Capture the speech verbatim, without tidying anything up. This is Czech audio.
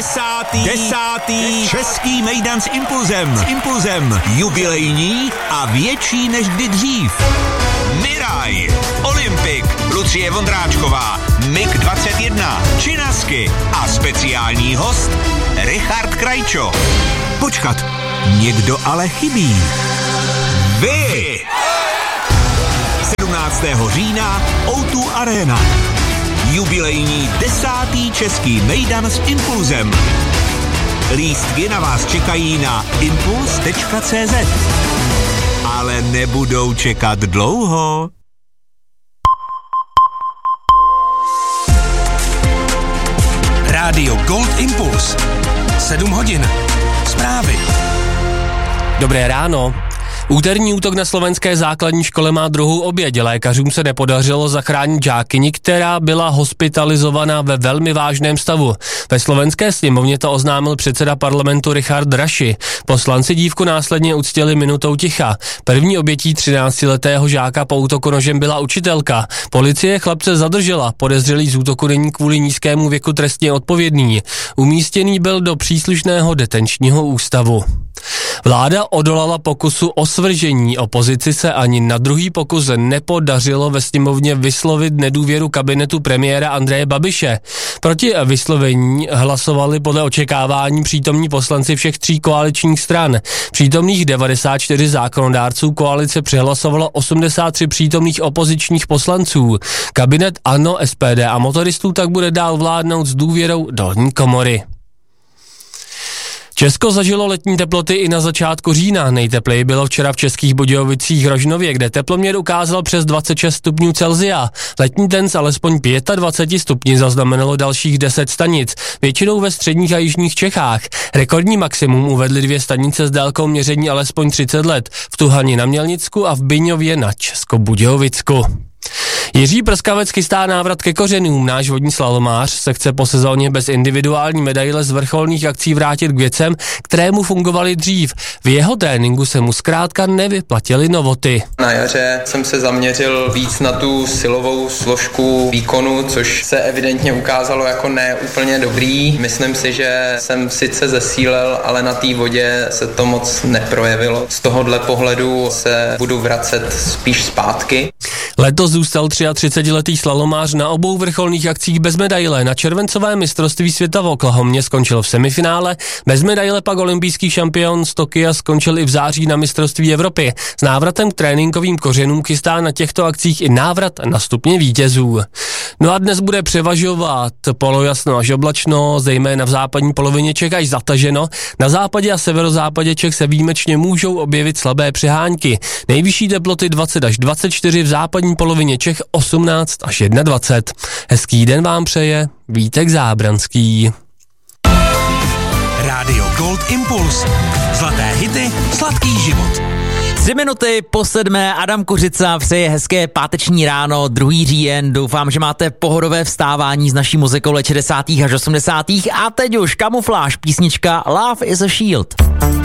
Desátý, desátý český mejdan s Impulzem. S Impulzem jubilejní a větší než kdy dřív. Miraj, Olympik, Lucie Vondráčková, Mik dvacet jedna, Činasky a speciální host Richard Krajčo. Počkat, někdo ale chybí. Vy! sedmnáctého října ó dva Arena. Jubilejní desátý český mejdan s Impulzem. Lístky na vás čekají na impuls tečka cé zet. Ale nebudou čekat dlouho. Rádio Gold Impuls. sedm hodin. Zprávy. Dobré ráno. Úterní útok na slovenské základní škole má druhou oběť. Lékařům se nepodařilo zachránit žákyni, která byla hospitalizovaná ve velmi vážném stavu. Ve slovenské sněmovně to oznámil předseda parlamentu Richard Raši. Poslanci dívku následně uctili minutou ticha. První obětí třináctiletého žáka po útoku nožem byla učitelka. Policie chlapce zadržela. Podezřelý z útoku není kvůli nízkému věku trestně odpovědný. Umístěný byl do příslušného detenčního ústavu. Vláda odolala pokusu o svržení. Opozici se ani na druhý pokus nepodařilo ve sněmovně vyslovit nedůvěru kabinetu premiéra Andreje Babiše. Proti vyslovení hlasovali podle očekávání přítomní poslanci všech tří koaličních stran. Přítomných devadesát čtyři zákonodárců koalice přehlasovalo osmdesát tři přítomných opozičních poslanců. Kabinet ANO, es pé dé a motoristů tak bude dál vládnout s důvěrou dolní komory. Česko zažilo letní teploty i na začátku října. Nejtepleji bylo včera v Českých Budějovicích Rožnově, kde teploměr ukázal přes dvacet šest stupňů Celsia. Letní den s alespoň dvaceti pěti stupni zaznamenalo dalších deset stanic, většinou ve středních a jižních Čechách. Rekordní maximum uvedly dvě stanice s délkou měření alespoň třicet let, v Tuhani na Mělnicku a v Byňově na Českobudějovicku. Jiří Prskavec chystá návrat ke kořenům. Náš vodní slalomář se chce po sezóně bez individuální medaile z vrcholných akcí vrátit k věcem, které mu fungovaly dřív. V jeho tréninku se mu zkrátka nevyplatily novoty. Na jaře jsem se zaměřil víc na tu silovou složku výkonu, což se evidentně ukázalo jako ne úplně dobrý. Myslím si, že jsem sice zesílil, ale na té vodě se to moc neprojevilo. Z tohohle pohledu se budu vracet spíš zpátky. Letos zůstal třiatřicetiletý slalomář na obou vrcholných akcích bez medaile. Na červencové mistrovství světa v Oklahomě skončil v semifinále, bez medaile pak olympijský šampion z Tokia skončil i v září na mistrovství Evropy. S návratem k tréninkovým kořenům chystá na těchto akcích i návrat na stupně vítězů. No a dnes bude převažovat polojasno až oblačno, zejména v západní polovině Čech až zataženo. Na západě a severozápadě Čech se výjimečně můžou objevit slabé přehánky. Nejvyšší teploty dvacet až dvacet čtyři, v západní polovině Čech osmnáct až dvacet jedna. Hezký den vám přeje Vítek Zábranský. Rádio Gold Impuls. Zlaté hity, sladký život. Tři minuty po sedmé, Adam Kořica přeje hezké páteční ráno, druhý říjen. Doufám, že máte pohodové vstávání s naší muzikou let šedesátých až osmdesátých. A teď už kamufláž, písnička Love is a Shield.